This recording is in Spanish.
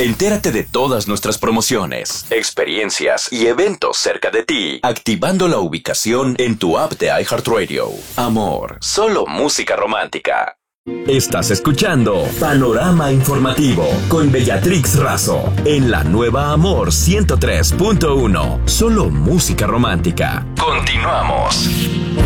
Entérate de todas nuestras promociones, experiencias y eventos cerca de ti, activando la ubicación en tu app de iHeartRadio. Amor, solo música romántica. Estás escuchando Panorama Informativo con Bellatrix Razo en la nueva Amor 103.1. Solo música romántica. Continuamos.